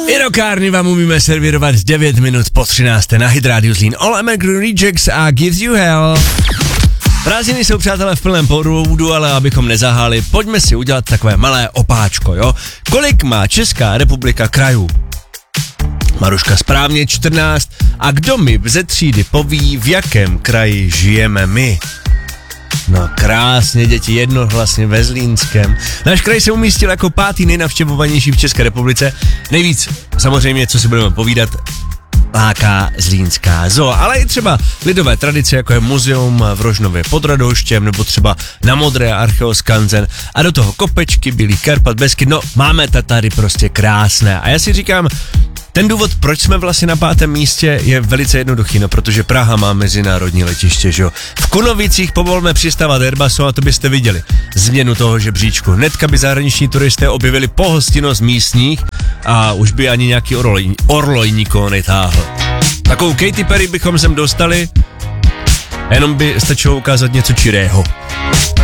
I rokárny vám umíme servírovat 9 minut po 13. na Hit Radio Zlín. All American Rejects a Gives You Hell. Prázdniny jsou, přátelé, v plném proudu, ale abychom nezaháli, pojďme si udělat takové malé opáčko, jo? Kolik má Česká republika krajů? Maruška správně 14. A kdo mi ze třídy poví, v jakém kraji žijeme my? No krásně, děti, jednohlasně ve Zlínském. Náš kraj se umístil jako 5. nejnavštěvovanější v České republice. Nejvíc, samozřejmě, co si budeme povídat, láká zlínská zoo, ale i třeba lidové tradice, jako je muzeum v Rožnově pod Radhoštěm, nebo třeba na Modré Archeoskanzen a do toho Kopečky, Bílých Karpat, Beskyd, no máme Tatary prostě krásné. A já si říkám, ten důvod, proč jsme vlastně na 5. místě, je velice jednoduchý, no protože Praha má mezinárodní letiště, že jo. V Kunovicích povolme přistávat Airbusu a to byste viděli změnu toho žebříčku. Hnedka by zahraniční turisté objevili pohostinnost místních a už by ani nějaký orloj nikoho netáhl. Takovou Katy Perry bychom sem dostali, jenom by stačilo ukázat něco čirého.